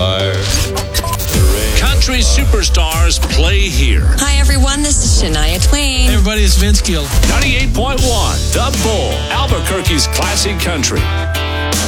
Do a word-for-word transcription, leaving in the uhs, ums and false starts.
fire. Country superstars play here. Hi, everyone. This is Shania Twain. Hey, everybody. It's Vince Gill. ninety-eight point one, The Bull, Albuquerque's classic country.